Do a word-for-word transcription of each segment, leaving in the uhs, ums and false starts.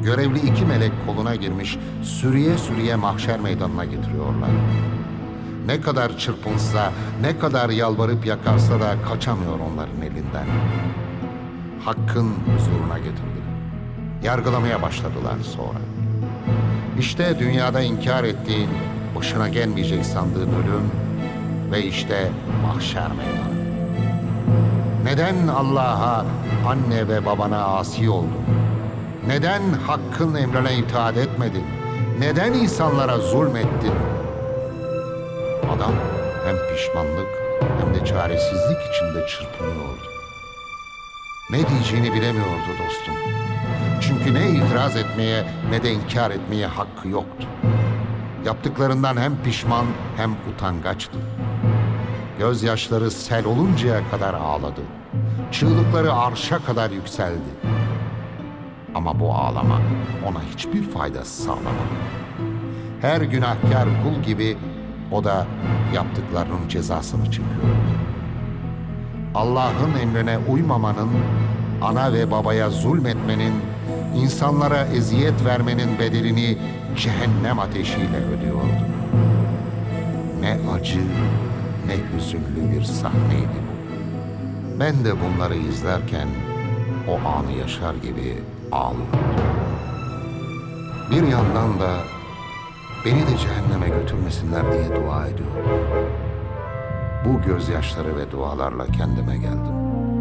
Görevli iki melek koluna girmiş, sürüye sürüye mahşer meydanına getiriyorlar. Ne kadar çırpınsa, ne kadar yalvarıp yakarsa da kaçamıyor onların elinden. Hakkın huzuruna getirdiler. Yargılamaya başladılar sonra. İşte dünyada inkar ettiğin, başına gelmeyecek sandığın ölüm ve işte mahşer meydanı. Neden Allah'a, anne ve babana asi oldun? Neden hakkın emrine itaat etmedin? Neden insanlara zulmettin? Adam hem pişmanlık hem de çaresizlik içinde çırpınıyordu. Ne diyeceğini bilemiyordu dostum. Çünkü ne itiraz etmeye ne de inkar etmeye hakkı yoktu. Yaptıklarından hem pişman hem utangaçtı. Gözyaşları sel oluncaya kadar ağladı. Çığlıkları arşa kadar yükseldi. Ama bu ağlama ona hiçbir fayda sağlamadı. Her günahkar kul gibi o da yaptıklarının cezasını çekiyordu. Allah'ın emrine uymamanın, ana ve babaya zulmetmenin, insanlara eziyet vermenin bedelini cehennem ateşiyle ödüyordu. Ne acı, ne hüzünlü bir sahneydi bu. Ben de bunları izlerken o anı yaşar gibi ağlıyordum. Bir yandan da beni de cehenneme götürmesinler diye dua ediyorum. Bu gözyaşları ve dualarla kendime geldim.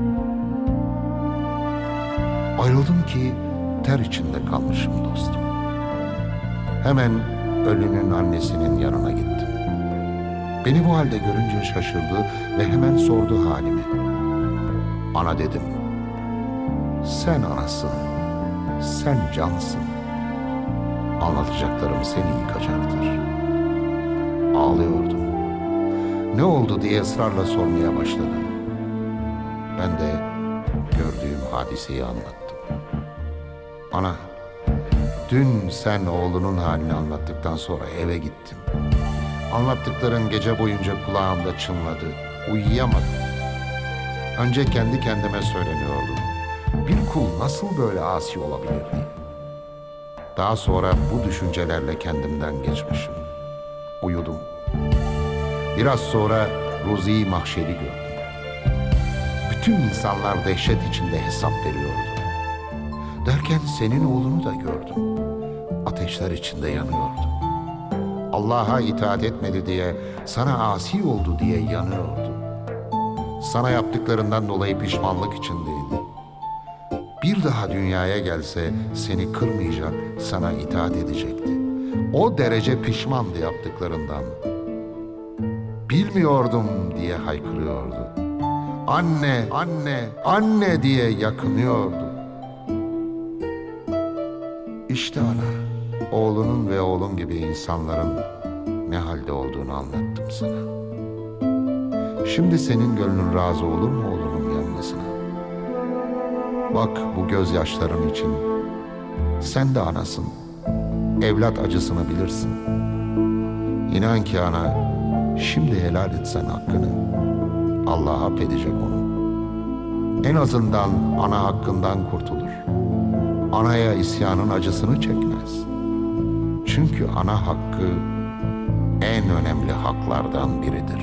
Ayrıldım ki ter içinde kalmışım dostum. Hemen ölünün annesinin yanına gittim. Beni bu halde görünce şaşırdı ve hemen sordu halimi. Ana dedim, sen anasın, sen cansın. Anlatacaklarım seni yıkacaktır. Ağlıyordum. Ne oldu diye ısrarla sormaya başladı. Ben de gördüğüm hadiseyi anlattım. Ana, dün sen oğlunun halini anlattıktan sonra eve gittim. Anlattıkların gece boyunca kulağımda çınladı. Uyuyamadım. Önce kendi kendime söyleniyordum. Bir kul nasıl böyle asi olabilir diye. Daha sonra bu düşüncelerle kendimden geçmişim. Uyudum. Biraz sonra Ruzi Mahşer'i gördüm. Bütün insanlar dehşet içinde hesap veriyordu. Derken senin oğlunu da gördüm. Ateşler içinde yanıyordu. Allah'a itaat etmedi diye, sana asi oldu diye yanıyordu. Sana yaptıklarından dolayı pişmanlık içindeydi. Bir daha dünyaya gelse seni kırmayacak, sana itaat edecekti. O derece pişmandı yaptıklarından. Bilmiyordum diye haykırıyordu. Anne, anne, anne diye yakınıyordu. İşte ana, oğlunun ve oğlum gibi insanların ne halde olduğunu anlattım sana. Şimdi senin gönlün razı olur mu oğlunun yanmasına? Bak bu gözyaşların için. Sen de anasın. Evlat acısını bilirsin. İnan ki ana, şimdi helal etsen hakkını. Allah affedecek onu. En azından ana hakkından kurtulur. Anaya isyanın acısını çekmez. Çünkü ana hakkı en önemli haklardan biridir.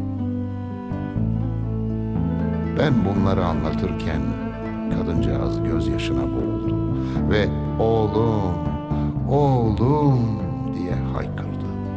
Ben bunları anlatırken kadıncağız gözyaşına boğuldu ve oğlum, oğlum diye haykırdı.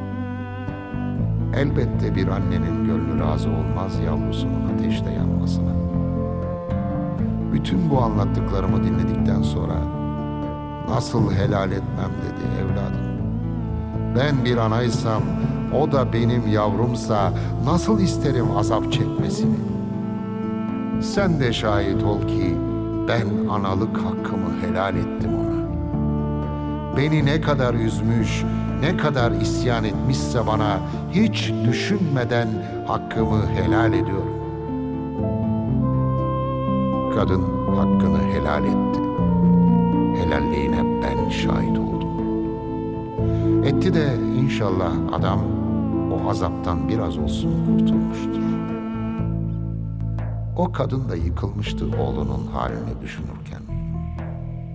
Elbette bir annenin gönlü razı olmaz yavrusunun ateşte yanmasına. Bütün bu anlattıklarımı dinledikten sonra nasıl helal etmem dedi evladım. Ben bir anaysam, o da benim yavrumsa nasıl isterim azap çekmesini. Sen de şahit ol ki ben analık hakkımı helal ettim ona. Beni ne kadar üzmüş, ne kadar isyan etmişse bana hiç düşünmeden hakkımı helal ediyorum. Kadın hakkını helal etti. Helalliğine ben şahit oldum. Etti de inşallah adam o azaptan biraz olsun kurtulmuştur. O kadın da yıkılmıştı oğlunun halini düşünürken.